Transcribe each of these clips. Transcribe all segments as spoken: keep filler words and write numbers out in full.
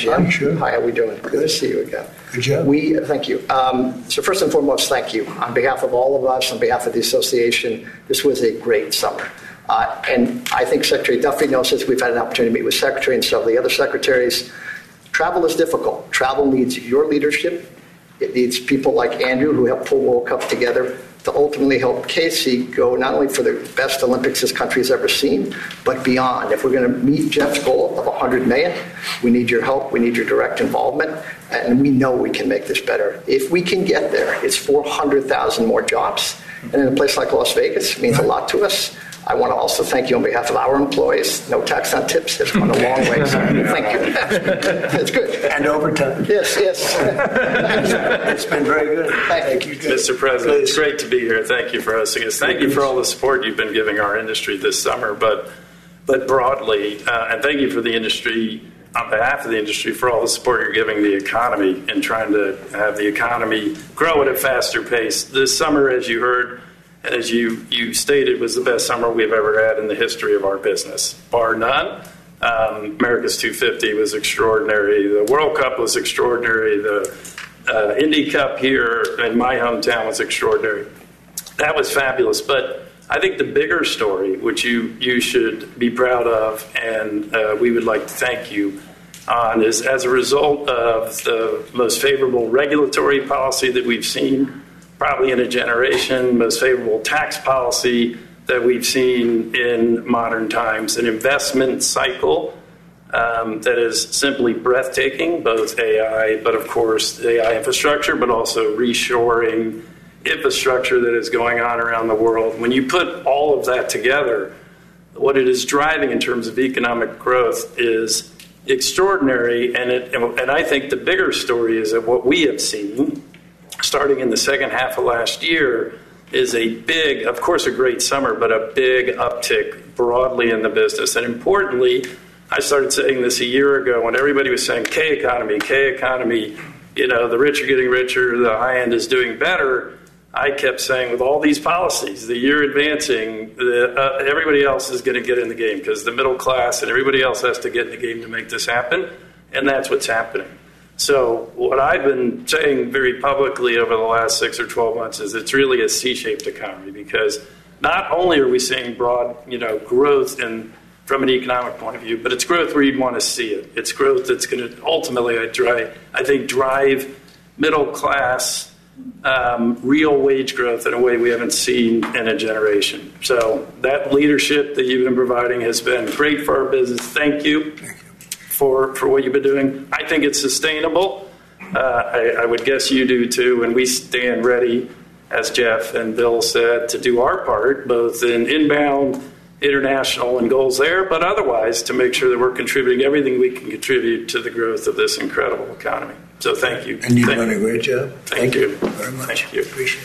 Jim. Hi, sure. Hi, how are we doing? Good to see you again. Good job. We, thank you. Um, so first and foremost, thank you. On behalf of all of us, on behalf of the association, this was a great summer. Uh, and I think Secretary Duffy knows this. We've had an opportunity to meet with Secretary and several of the other secretaries. Travel is difficult. Travel needs your leadership. It needs people like Andrew who helped pull World Cup together to ultimately help Casey go not only for the best Olympics this country's ever seen, but beyond. If we're going to meet Jeff's goal of one hundred million, we need your help. We need your direct involvement. And we know we can make this better. If we can get there, it's four hundred thousand more jobs. And in a place like Las Vegas, it means a lot to us. I want to also thank you on behalf of our employees. No tax on tips has gone a long way. So thank you. It's good. And overtime. Yes, yes. It's been very good. Thank you. Mister President, Please. It's great to be here. Thank you for hosting us. Thank you for all the support you've been giving our industry this summer, but but broadly, uh, and thank you for the industry, on behalf of the industry, for all the support you're giving the economy and trying to have the economy grow at a faster pace. This summer, as you heard, and as you, you stated, was the best summer we've ever had in the history of our business, bar none. Um, America's two fifty was extraordinary. The World Cup was extraordinary. The uh, Indy Cup here in my hometown was extraordinary. That was fabulous. But I think the bigger story, which you, you should be proud of, and uh, we would like to thank you on, is as a result of the most favorable regulatory policy that we've seen probably in a generation, most favorable tax policy that we've seen in modern times, an investment cycle um, that is simply breathtaking, both A I, but of course A I infrastructure, but also reshoring infrastructure that is going on around the world. When you put all of that together, what it is driving in terms of economic growth is extraordinary, and, it, and I think the bigger story is that what we have seen starting in the second half of last year is a big, of course, a great summer, but a big uptick broadly in the business. And importantly, I started saying this a year ago when everybody was saying K economy, K economy, you know, the rich are getting richer, the high end is doing better. I kept saying with all these policies, the year advancing, the, uh, everybody else is going to get in the game because the middle class and everybody else has to get in the game to make this happen. And that's what's happening. So what I've been saying very publicly over the last six or twelve months is it's really a C-shaped economy because not only are we seeing broad, you know, growth in, from an economic point of view, but it's growth where you'd want to see it. It's growth that's going to ultimately, I, drive, I think, drive middle class, um, real wage growth in a way we haven't seen in a generation. So that leadership that you've been providing has been great for our business. Thank you. Thank you. For, for what you've been doing. I think it's sustainable. Uh, I, I would guess you do too, and we stand ready, as Jeff and Bill said, to do our part, both in inbound, international, and goals there, but otherwise to make sure that we're contributing everything we can contribute to the growth of this incredible economy. So thank you. And you've thank done you. a great job. Thank, thank you. you very much. Thank you. Appreciate it.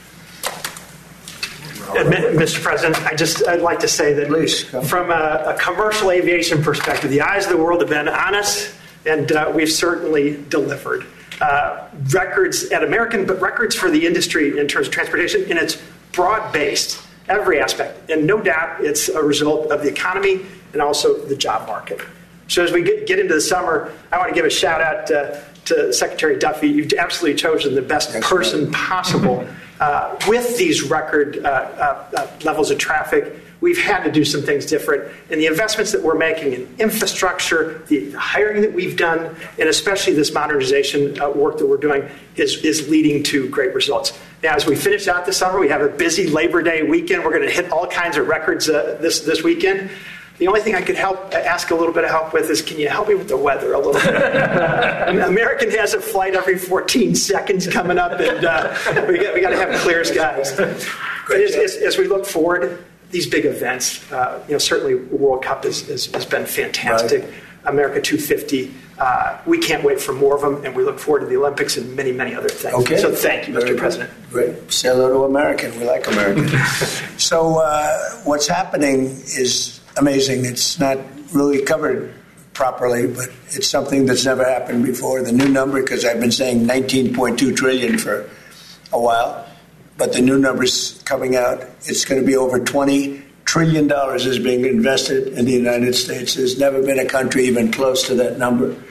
Mister President, I just, I'd like to say that Please, from a, a commercial aviation perspective, the eyes of the world have been on us, and uh, we've certainly delivered. Uh, records at American, but records for the industry in terms of transportation, and it's broad-based, every aspect. And no doubt it's a result of the economy and also the job market. So as we get, get into the summer, I want to give a shout-out uh, to Secretary Duffy. You've absolutely chosen the best That's person right. possible. Uh, with these record uh, uh, uh, levels of traffic, we've had to do some things different. And the investments that we're making in infrastructure, the hiring that we've done, and especially this modernization uh, work that we're doing is, is leading to great results. Now, as we finish out the summer, we have a busy Labor Day weekend. We're going to hit all kinds of records uh, this, this weekend. The only thing I could help ask a little bit of help with is, can you help me with the weather a little bit? American has a flight every fourteen seconds coming up, and uh, we got we got to have clear skies. But as, as, as we look forward, these big events, uh, you know, certainly World Cup is, is, has been fantastic. Right. America two fifty. Uh, we can't wait for more of them, and we look forward to the Olympics and many, many other things. Okay. So thank you, Mister Very President. Great. Say hello to American. We like American. So uh, what's happening is amazing. It's not really covered properly, but it's something that's never happened before. The new number, because I've been saying nineteen point two trillion dollars for a while, but the new number's coming out. It's going to be over twenty trillion dollars is being invested in the United States. There's never been a country even close to that number.